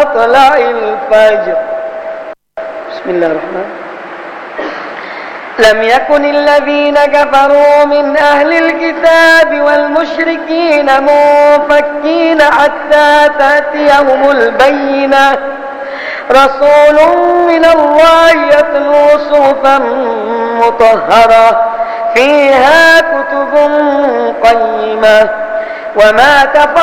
مطلع الفجر. بسم الله الرحمن. لم يكن الذين كفروا من أهل الكتاب والمشركين منفكين حتى تأتيهم البينة، رسول من الله يتلو صحفا مطهرة فيها كتب قيمة وما تفرقوا